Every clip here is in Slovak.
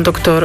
Doktor,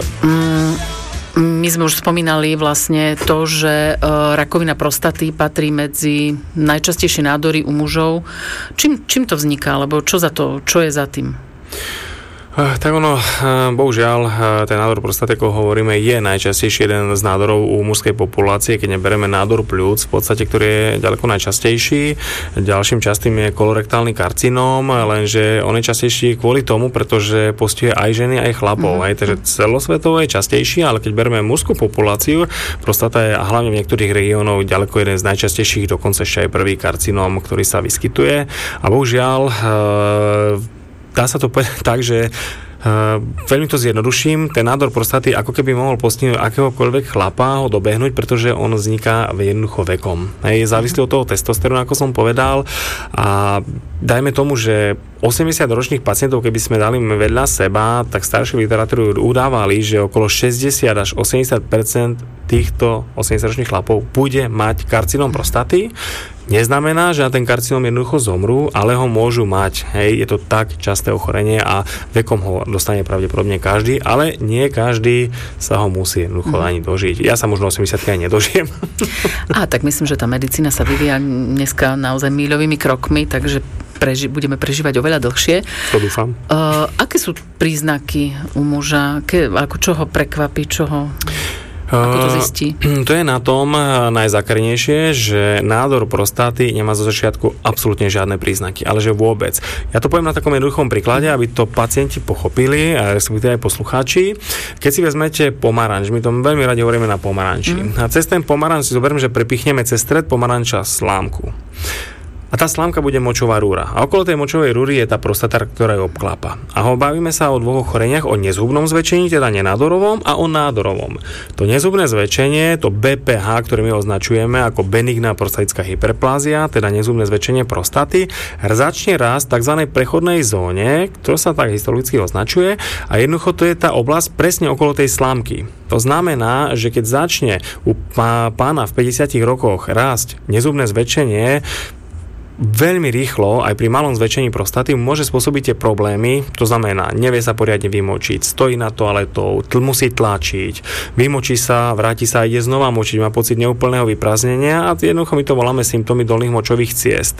my sme už spomínali vlastne to, že rakovina prostaty patrí medzi najčastejšie nádory u mužov. Čím to vzniká? Alebo čo je za tým? Tak ono, bohužiaľ, ten nádor prostaty, ako hovoríme, je najčastejší jeden z nádorov u mužskej populácie, keď neberieme nádor pľúc, v podstate, ktorý je ďaleko najčastejší. Ďalším častým je kolorektálny karcinóm, lenže on je častejší kvôli tomu, pretože postihuje aj ženy, aj chlapov. Takže celosvetovo je častejší, ale keď bereme mužskú populáciu, prostata je a hlavne v niektorých regiónoch ďaleko jeden z najčastejších, dokonca ešte aj prvý karcinóm, ktorý sa vyskytuje. A bohužiaľ, dá sa to povedať tak, že veľmi to zjednoduším, ten nádor prostaty ako keby mohol postihnúť akéhokoľvek chlapa ho dobehnúť, pretože on vzniká jednoducho vekom. Je závislý od toho testosterónu, ako som povedal, a dajme tomu, že 80-ročných pacientov, keby sme dali vedľa seba, tak staršie literatúry udávali, že okolo 60 až 80% týchto 80-ročných chlapov bude mať karcinóm prostaty. Neznamená, že na ten karcinóm jednoducho zomrú, ale ho môžu mať. Je to tak časté ochorenie a vekom ho dostane pravdepodobne každý, ale nie každý sa ho musí jednoducho ani dožiť. Ja sa možno 80 aj nedožijem. Tak myslím, že tá medicína sa vyvíja dneska naozaj míľovými krokmi, takže budeme prežívať oveľa dlhšie. To dúfam. Aké sú príznaky u muža? Čo ho prekvapí? Ako to zistí? To je na tom najzákernejšie, že nádor prostaty nemá zo začiatku absolútne žiadne príznaky, ale že vôbec. Ja to poviem na takom jednoduchom príklade, aby to pacienti pochopili, a respektíve aj poslucháči. Keď si vezmete pomaranč, my to veľmi radi hovoríme na pomaranči. A cez ten pomaranč si zoberiem, že prepichneme cez stred pomaranča slámku. A tá slámka bude močová rúra. A okolo tej močovej rúry je tá prostata, ktorá ju obklápa. A bavíme sa o dvoch ochoreniach, o nezhubnom zväčšení, teda nenádorovom, a o nádorovom. To nezhubné zväčšenie, to BPH, ktoré my označujeme ako benigná prostatická hyperplázia, teda nezhubné zväčšenie prostaty, začne rásť v tzv. Prechodnej zóne, ktorá sa tak historicky označuje, a jednoducho to je tá oblasť presne okolo tej slámky. To znamená, že keď začne u pána v 50 rokoch rásť nezhubné zväčšenie, veľmi rýchlo, aj pri malom zväčšení prostaty, môže spôsobiť tie problémy, to znamená, nevie sa poriadne vymočiť, stojí nad toaletou, musí tlačiť, vymočí sa, vráti sa a ide znova močiť, má pocit neúplného vyprázdnenia a jednoducho my to voláme symptómy dolných močových ciest.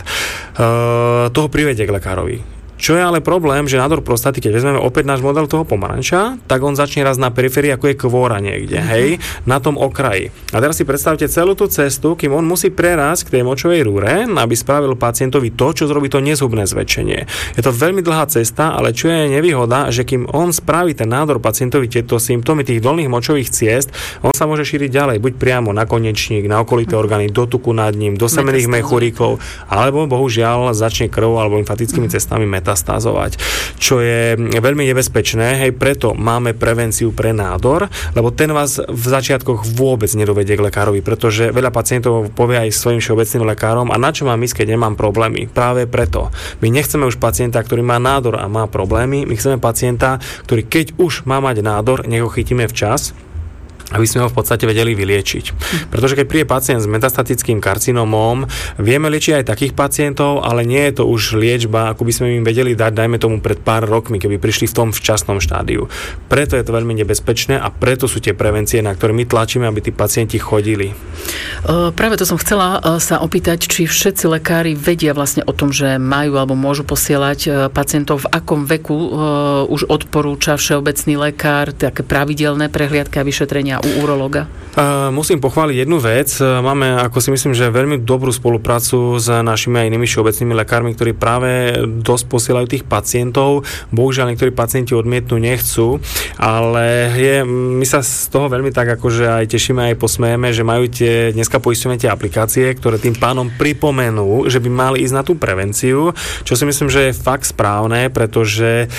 Toho privedie k lekárovi. Čo je ale problém, že nádor prostaty, keď vezmeme opäť náš model toho pomaranča, tak on začne raz na periférii, ako je kvôra niekde, na tom okraji. A teraz si predstavte celú tú cestu, kým on musí prerásť k tej močovej rúre, aby spravil pacientovi to, čo zrobí to nezhubné zväčšenie. Je to veľmi dlhá cesta, ale čo je nevýhoda, že kým on spraví ten nádor pacientovi tieto symptómy tých dolných močových ciest, on sa môže šíriť ďalej, buď priamo na konečník, na okolité orgány, do tuku nad ním, do semenných mechúrikov, alebo bohužiaľ začne krvou alebo lymfatickými cestami metastázovať, čo je veľmi nebezpečné, preto máme prevenciu pre nádor, lebo ten vás v začiatkoch vôbec nedovedie k lekárovi, pretože veľa pacientov povie aj svojim všeobecným lekárom, a na čo mám ísť, keď nemám problémy. Práve preto. My nechceme už pacienta, ktorý má nádor a má problémy, my chceme pacienta, ktorý keď už má mať nádor, nech ho chytíme včas, aby sme ho v podstate vedeli vyliečiť. Pretože keď príde pacient s metastatickým karcinómom, vieme liečiť aj takých pacientov, ale nie je to už liečba, ako by sme im vedeli dať, dajme tomu pred pár rokmi, keby prišli v tom včasnom štádiu. Preto je to veľmi nebezpečné a preto sú tie prevencie, na ktoré my tlačíme, aby tí pacienti chodili. Práve to som chcela sa opýtať, či všetci lekári vedia vlastne o tom, že majú alebo môžu posielať pacientov, v akom veku už odporúča všeobecný lekár také pravidelné prehliadky a vyšetrenia u urologa? Musím pochváliť jednu vec. Máme, ako si myslím, že veľmi dobrú spoluprácu s našimi aj inými všeobecnými lekármi, ktorí práve dosť posielajú tých pacientov. Bohužiaľ, niektorí pacienti odmietnú, nechcú, ale my sa z toho veľmi tak akože aj tešíme, aj posmejeme, že majú dneska poistujeme tie aplikácie, ktoré tým pánom pripomenú, že by mali ísť na tú prevenciu, čo si myslím, že je fakt správne, pretože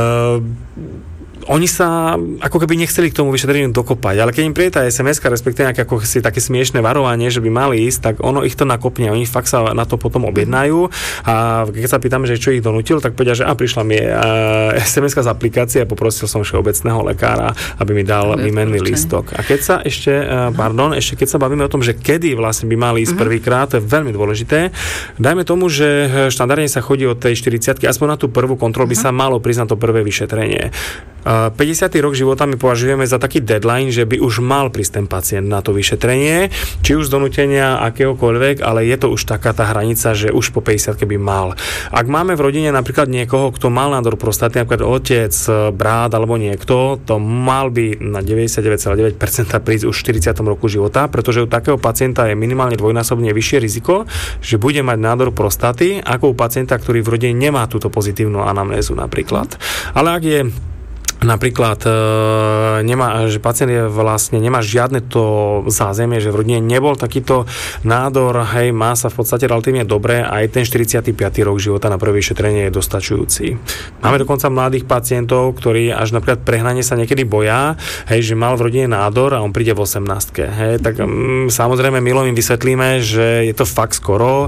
oni sa ako keby nechceli k tomu vyšetreniu dokopať, ale keď im príde tá SMS-ka, respektíve nejaké ako si také smiešné varovanie, že by mali ísť, tak ono ich to nakopne, oni fakt sa na to potom objednajú a keď sa pýtame, že čo ich donútil, tak povedia, že prišla mi SMS-ka z aplikácie a poprosil som všeobecného lekára, aby mi dal výmenný lístok. A keď sa ešte keď sa bavíme o tom, že kedy vlastne by mali ísť prvýkrát, to je veľmi dôležité. Dajme tomu, že štandardne sa chodí od tej 40-ky, aspoň na tú prvú kontrolu by sa malo priznať to prvé vyšetrenie. 50. rok života my považujeme za taký deadline, že by už mal prísť ten pacient na to vyšetrenie, či už z donútenia akéhokoľvek, ale je to už taká tá hranica, že už po 50 by mal. Ak máme v rodine napríklad niekoho, kto mal nádor prostaty, napríklad otec, brat alebo niekto, to mal by na 99,9% prísť už v 40. roku života, pretože u takého pacienta je minimálne dvojnásobne vyššie riziko, že bude mať nádor prostaty, ako u pacienta, ktorý v rodine nemá túto pozitívnu anamnézu napríklad. Ale ak je napríklad že pacient nemá žiadne to zázemie, že v rodine nebol takýto nádor, hej, má sa v podstate relatívne dobre, aj ten 45. rok života na prvé vyšetrenie je dostačujúci. Máme dokonca mladých pacientov, ktorí až napríklad prehnane sa niekedy boja, hej, že mal v rodine nádor a on príde v 18. Hej, tak samozrejme milo im vysvetlíme, že je to fakt skoro,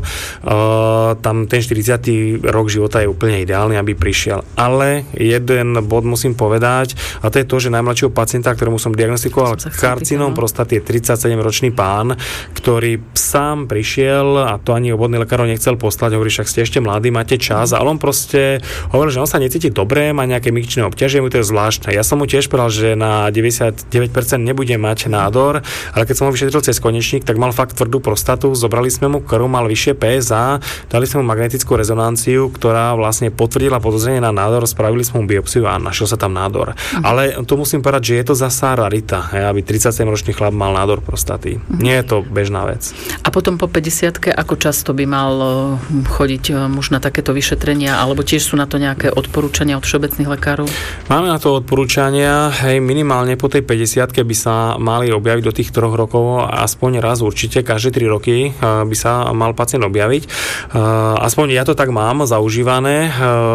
tam ten 40. rok života je úplne ideálny, aby prišiel. Ale jeden bod musím povedať, a to je to, že najmladšieho pacienta, ktorému som diagnostikoval karcinom prostaty, je 37-ročný pán, ktorý sám prišiel a to ani obvodný lekár nechcel poslať, hovorí, však ste ešte mladí, máte čas, ale on proste hovoril, že on sa necíti dobre, má nejaké mykčné obťažie, mu to je zvláštne. Ja som mu tiež povedal, že na 99% nebude mať nádor, ale keď som ho vyšetril cez konečník, tak mal fakt tvrdú prostatu, zobrali sme mu krv, mal vyššie PSA, dali sme mu magnetickú rezonanciu, ktorá vlastne potvrdila podozrenie na nádor, spravili sme mu biopsiu a našiel sa tam nádor. Ale to musím povedať, že je to zasa rarita, aby 37-ročný chlap mal nádor prostaty. Nie je to bežná vec. A potom po 50-ke, ako často by mal chodiť muž na takéto vyšetrenia, alebo tiež sú na to nejaké odporúčania od všeobecných lekárov? Máme na to odporúčania, minimálne po tej 50-ke by sa mali objaviť do tých 3 rokov, aspoň raz určite, každé 3 roky by sa mal pacient objaviť. Aspoň ja to tak mám zaužívané.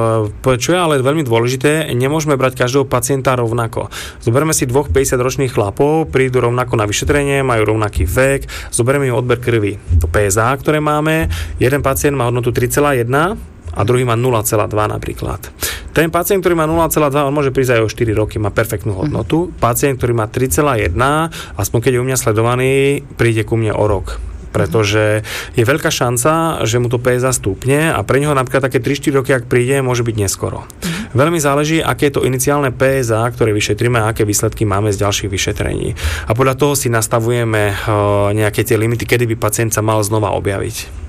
Čo je ale veľmi dôležité, nemôžeme brať každého pacienta rovnako. Zoberme si 2 50-ročných chlapov, prídu rovnako na vyšetrenie, majú rovnaký vek, zoberieme im odber krvi. To PSA, ktoré máme, jeden pacient má hodnotu 3,1 a druhý má 0,2 napríklad. Ten pacient, ktorý má 0,2, on môže prísť aj o 4 roky, má perfektnú hodnotu. Pacient, ktorý má 3,1, aspoň keď je u mňa sledovaný, príde ku mne o rok. Pretože je veľká šanca, že mu to PSA stúpne a pre neho napríklad také 3-4 roky, ak príde, môže byť neskoro. Veľmi záleží, aké je to iniciálne PSA, ktoré vyšetríme a aké výsledky máme z ďalších vyšetrení. A podľa toho si nastavujeme nejaké tie limity, kedy by pacient sa mal znova objaviť.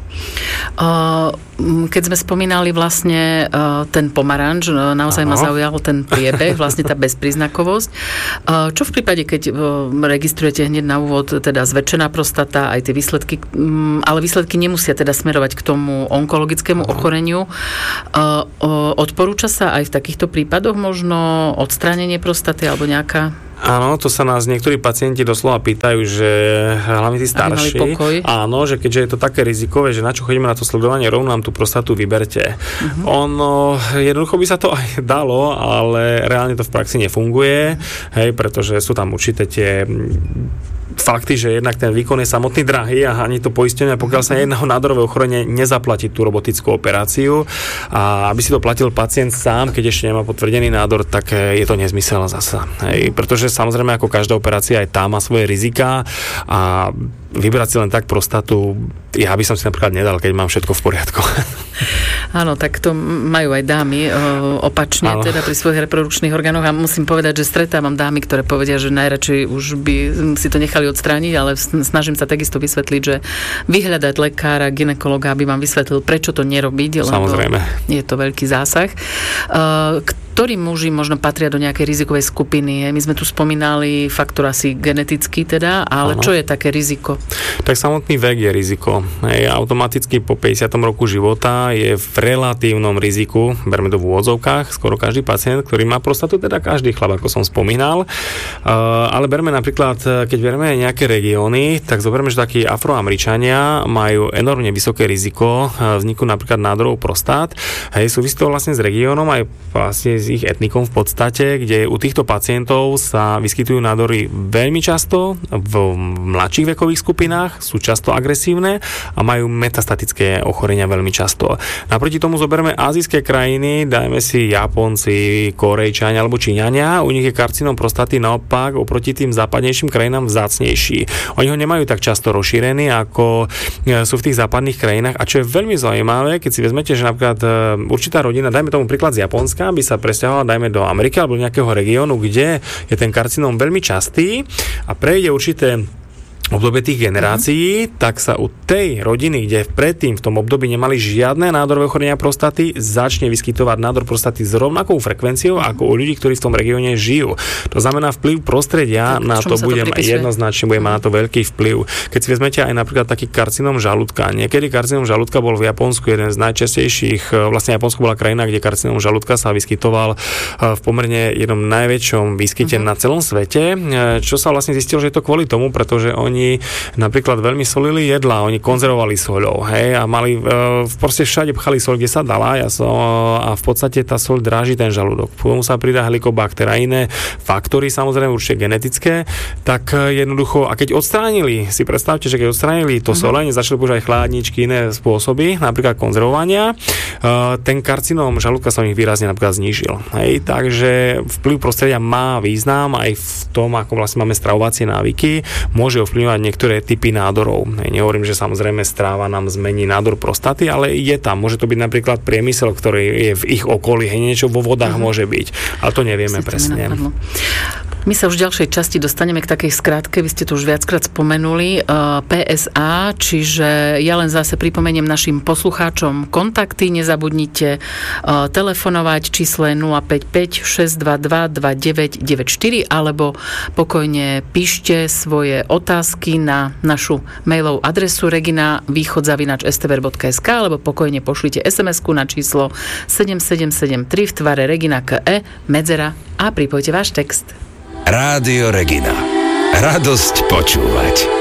Keď sme spomínali vlastne ten pomaranč, naozaj ma zaujal ten priebeh, vlastne tá bezpríznakovosť. Čo v prípade, keď registrujete hneď na úvod teda zväčšená prostata, aj tie výsledky, ale výsledky nemusia teda smerovať k tomu onkologickému ochoreniu. Odporúča sa aj v takýchto prípadoch možno odstránenie prostaty alebo nejaká... Áno, to sa nás niektorí pacienti doslova pýtajú, že hlavne tí starší, áno, že keďže je to také rizikové, že na čo chodíme na to sledovanie, rovno nám tú prostatu vyberte. Ono, jednoducho by sa to aj dalo, ale reálne to v praxi nefunguje, hej, pretože sú tam určité tie fakty, že jednak ten výkon je samotný drahý a ani to poistenie, pokiaľ sa jedného nádorové ochorenie nezaplatí tú robotickú operáciu a aby si to platil pacient sám, keď ešte nemá potvrdený nádor, tak je to nezmysel zasa. Hej, pretože samozrejme ako každá operácia aj tá má svoje rizika a vybrať si len tak prostatu, ja by som si napríklad nedal, keď mám všetko v poriadku. Áno, tak to majú aj dámy opačne, áno, teda pri svojich reprodukčných orgánoch a musím povedať, že stretávam dámy, ktoré povedia, že najradšej už by si to nechali odstrániť, ale snažím sa takisto vysvetliť, že vyhľadať lekára, gynekologa, aby vám vysvetlil, prečo to nerobiť, lebo samozrejme je to veľký zásah. Ktorí muži možno patria do nejakej rizikovej skupiny? My sme tu spomínali faktor asi genetický teda, ale čo je také riziko? Tak samotný vek je riziko. Automaticky po 50. roku života je v relatívnom riziku, berme to v úvodzovkách, skoro každý pacient, ktorý má prostatu, teda každý chlap, ako som spomínal. Ale berme napríklad, keď berme nejaké regióny, tak zoberme, že takí Afroameričania majú enormne vysoké riziko vzniku napríklad nádorov prostát. Súvisí to vlastne s regiónom aj vlastne s ich etnikom v podstate, kde u týchto pacientov sa vyskytujú nádory veľmi často v mladších vekových skupinách, sú často agresívne a majú metastatické ochorenia veľmi často. Naproti tomu zoberme azijské krajiny, dajme si Japonci, Korejčania alebo Číňania, u nich je karcinom prostaty naopak oproti tým západnejším krajinám vzácnejší. Oni ho nemajú tak často rozšírený, ako sú v tých západných krajinách. A čo je veľmi zaujímavé, keď si vezmete, že napríklad určitá rodina, dajme tomu príklad z Japonska, by sa presťahovať, dajme do Ameriky alebo nejakého regiónu, kde je ten karcinóm veľmi častý a prejde určité obdobie tých generácií, tak sa u tej rodiny, kde predtým v tom období nemali žiadne nádorové ochorenia prostaty, začne vyskytovať nádor prostaty s rovnakou frekvenciou ako u ľudí, ktorí v tom regióne žijú. To znamená, vplyv prostredia tak, na to bude jednoznačne, bude mať na to veľký vplyv. Keď si vezmete aj napríklad taký karcinóm žalúdka. Niekedy karcinóm žalúdka bol v Japonsku jeden z najčastejších, vlastne Japonsko bola krajina, kde karcinóm žalúdka sa vyskytoval v pomerne jednom najväčšom výskyte na celom svete. Čo sa vlastne zistilo, že je to kvôli tomu, pretože oni napríklad veľmi solili jedlá, oni konzervovali soľou, hej, a mali proste všade pchali soľ, kde sa dala a v podstate tá soľ dráži ten žalúdok. Potom sa pridá helikobakter a iné faktory, samozrejme určite genetické, tak jednoducho, a keď odstránili, si predstavte, že keď odstránili to solenie, začali používať chladničky, iné spôsoby, napríklad konzervovania, ten karcinóm žalúdka sa u nich výrazne napríklad znížil. Hej, takže vplyv prostredia má význam aj v tom, ako vlastne máme stravovacie návyky, môže ovplyvňovať niektoré typy nádorov. Nehovorím, že samozrejme stráva nám zmení nádor prostaty, ale je tam. Môže to byť napríklad priemysel, ktorý je v ich okolí, niečo vo vodách môže byť. Ale to nevieme presne. My sa už v ďalšej časti dostaneme k takej skratke, vy ste to už viackrát spomenuli, PSA, čiže ja len zase pripomeniem našim poslucháčom kontakty, nezabudnite telefonovať čísle 055 622 2994 alebo pokojne píšte svoje otázky na našu mailovú adresu regina@stver.sk alebo pokojne pošlite SMS-ku na číslo 7773 v tvare Regina KE, medzera a pripojte váš text. Rádio Regina. Radosť počúvať.